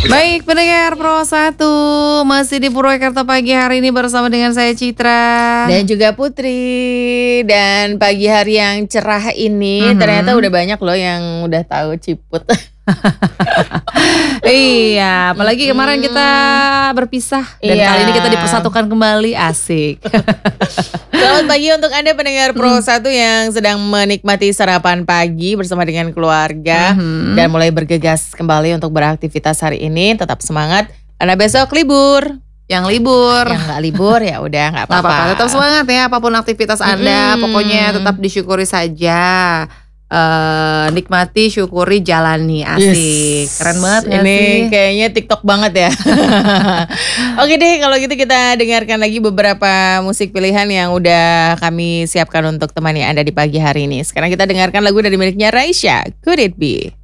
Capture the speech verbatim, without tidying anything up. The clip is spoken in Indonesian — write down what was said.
Baik, pendengar Pro satu masih di Purwakarta pagi hari ini bersama dengan saya Citra dan juga Putri. Dan pagi hari yang cerah ini mm-hmm. ternyata udah banyak loh yang udah tahu Ciput. Iya, apalagi kemarin kita berpisah dan iya. kali ini kita dipersatukan kembali, asik. Selamat pagi untuk Anda pendengar Pro satu yang sedang menikmati sarapan pagi bersama dengan keluarga mm-hmm. dan mulai bergegas kembali untuk beraktivitas hari ini. Tetap semangat karena besok libur. Yang libur, yang nggak libur ya udah nggak apa-apa. Tetap semangat ya apapun aktivitas Anda, mm-hmm. pokoknya tetap disyukuri saja. Uh, nikmati, syukuri, jalani, asik. Yes. Keren banget gak ini sih? Kayaknya TikTok banget ya. Oke deh, kalau gitu kita dengarkan lagi beberapa musik pilihan yang udah kami siapkan untuk temani Anda di pagi hari ini. Sekarang kita dengarkan lagu dari miliknya Raisya, Could It Be.